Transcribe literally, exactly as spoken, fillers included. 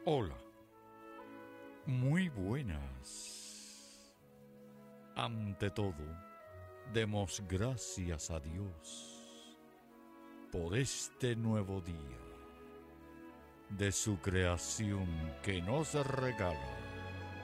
Hola, muy buenas. Ante todo, demos gracias a Dios por este nuevo día de su creación que nos regala.